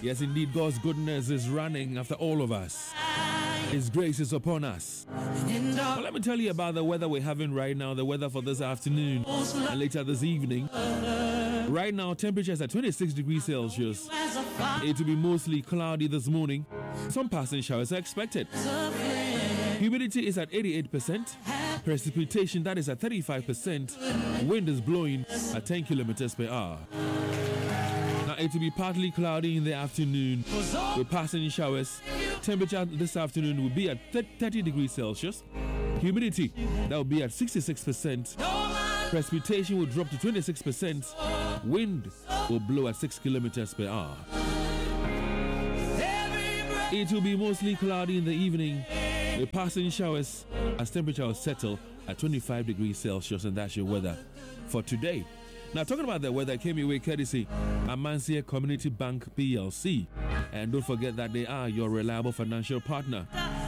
Yes, indeed, God's goodness is running after all of us. His grace is upon us. Well, let me tell you about the weather we're having right now, the weather for this afternoon and later this evening. Right now, temperatures at 26 degrees Celsius. It will be mostly cloudy this morning. Some passing showers are expected. Humidity is at 88%. Precipitation, that is at 35%. Wind is blowing at 10 kilometers per hour. Now, it will be partly cloudy in the afternoon with passing showers. Temperature this afternoon will be at 30 degrees Celsius. Humidity, that will be at 66%. Precipitation will drop to 26%. Wind will blow at 6 kilometers per hour. It will be mostly cloudy in the evening with passing showers as temperature will settle at 25 degrees Celsius, and that's your weather for today. Now, talking about the weather, came your way courtesy Amancia Community Bank PLC. And don't forget that they are your reliable financial partner.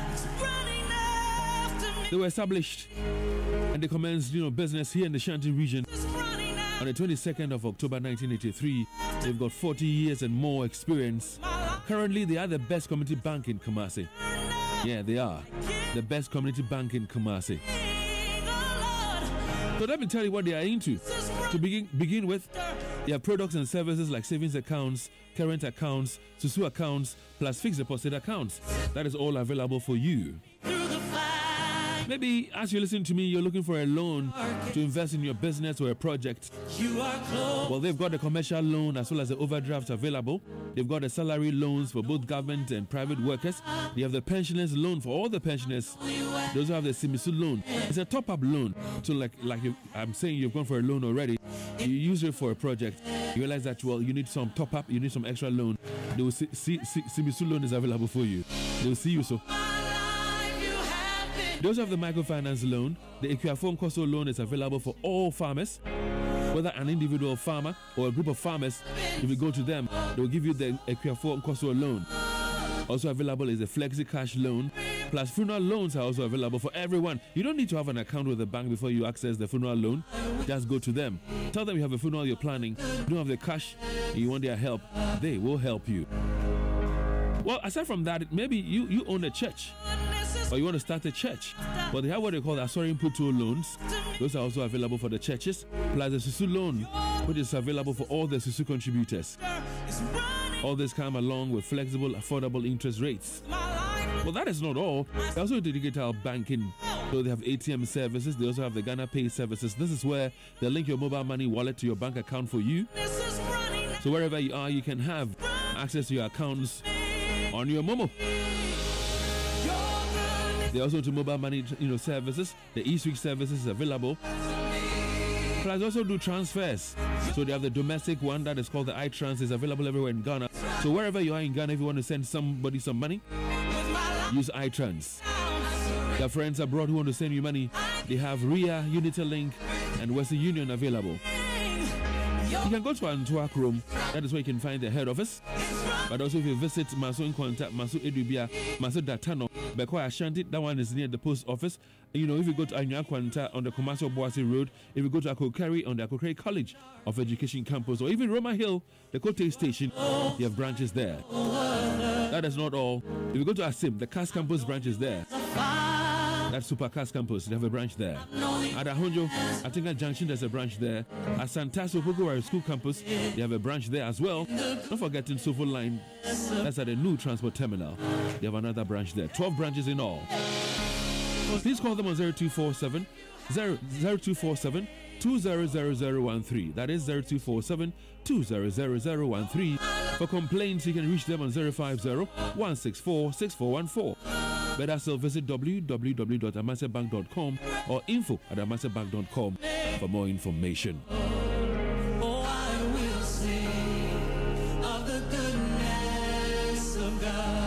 They were established and they commenced business here in the Shanti region on the 22nd of October 1983. They've got 40 years and more experience. Currently, they are the best community bank in Kumasi. Yeah, they are the best community bank in Kumasi. So let me tell you what they are into. To begin with, they have products and services like savings accounts, current accounts, Susu accounts, plus fixed deposit accounts. That is all available for you. Maybe as you listen to me, you're looking for a loan to invest in your business or a project. Well, they've got the commercial loan as well as the overdraft available. They've got the salary loans for both government and private workers. They have the pensioners loan for all the pensioners. They also have the Simisu loan. It's a top-up loan. So I'm saying you've gone for a loan already. You use it for a project. You realize that, you need some top-up, you need some extra loan. They will see Simisu loan is available for you. They will see you so. They also have the microfinance loan. The Equiaform Koso loan is available for all farmers, whether an individual farmer or a group of farmers. If you go to them, they will give you the Equiaform Koso loan. Also available is the Flexi Cash loan. Plus, funeral loans are also available for everyone. You don't need to have an account with the bank before you access the funeral loan. Just go to them. Tell them you have a funeral you're planning. You don't have the cash. You want their help. They will help you. Well, aside from that, maybe you own a church. Or you want to start a church. But they have what they call the Asorin Puto loans. Those are also available for the churches. Plus the Susu loan, which is available for all the Susu contributors. All this come along with flexible, affordable interest rates. Well, that is not all. They also do digital banking. So they have ATM services. They also have the Ghana Pay services. This is where they link your mobile money wallet to your bank account for you. So wherever you are, you can have access to your accounts on your Momo. They also do mobile money services. The eSwitch services is available. Plus also do transfers. So they have the domestic one that is called the iTrans. Is available everywhere in Ghana. So wherever you are in Ghana, if you want to send somebody some money, use iTrans. Their friends abroad who want to send you money, they have RIA, Unity-Link, and Western Union available. You can go to Antwerp Chrome. That is where you can find the head office. But also if you visit Maso in contact, Maso Edubia, Maso Datano, Bekwa Ashanti, that one is near the post office. If you go to Anya Kwanta on the Commercial Boise Road, if you go to Akokari on the Akokari College of Education campus, or even Roma Hill, the Kote Station, you have branches there. That is not all. If you go to Asim, the CAS campus branch is there. That's Super CAS campus, they have a branch there. At Ahonjo, I think at Junction, there's a branch there. At Santaso Pogowari School campus, they have a branch there as well. Don't forget in Sofo Line, that's at the new transport terminal. They have another branch there. 12 branches in all. Please call them on 0247 200013. That is 0247 200013. For complaints, you can reach them on 050-164-6414. Better still, visit www.amasebank.com or info@amasebank.com for more information. Oh, I will sing of the goodness of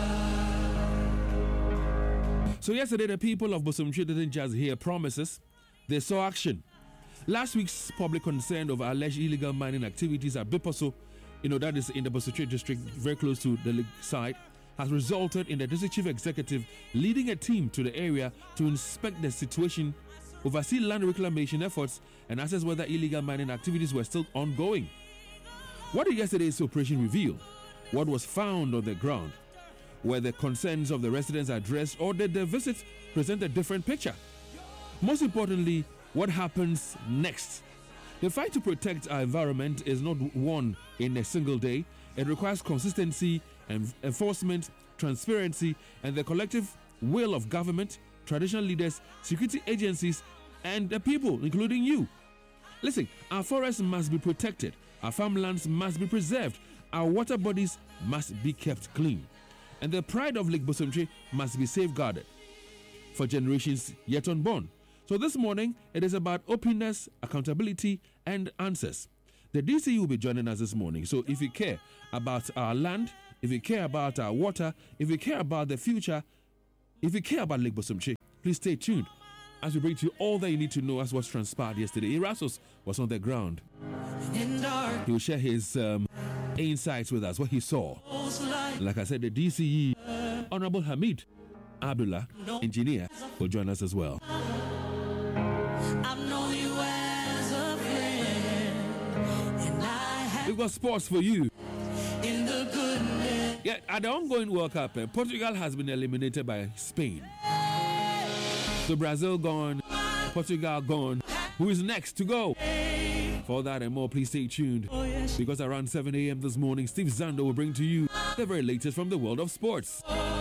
God. So yesterday, the people of Bosomtwi didn't just hear promises, they saw action. Last week's public concern over alleged illegal mining activities at Biposo, that is in the Bosomtwi district, very close to the lake side, has resulted in the district chief executive leading a team to the area to inspect the situation, oversee land reclamation efforts, and assess whether illegal mining activities were still ongoing. What did yesterday's operation reveal? what was found on the ground? Were the concerns of the residents addressed, or did the visit present a different picture? Most importantly, what happens next? The fight to protect our environment is not won in a single day. It requires consistency and enforcement, transparency, and the collective will of government, traditional leaders, security agencies, and the people, including you. Listen, our forests must be protected, our farmlands must be preserved, our water bodies must be kept clean, and the pride of Lake Bosomtwe must be safeguarded for generations yet unborn. So this morning, it is about openness, accountability, and answers. The DCE will be joining us this morning. So if you care about our land, if you care about our water, if you care about the future, if you care about Lake Bosomtwe, please stay tuned as we bring to you all that you need to know as what's transpired yesterday. Erastus was on the ground. He will share his insights with us, what he saw. Like I said, the DCE, Honorable Hamid Abdullah, engineer, will join us as well. We've got sports for you. Yeah, at the ongoing World Cup, Portugal has been eliminated by Spain. So Brazil gone, Portugal gone. Who is next to go? For that and more, please stay tuned. Because around 7 a.m. this morning, Steve Zando will bring to you the very latest from the world of sports.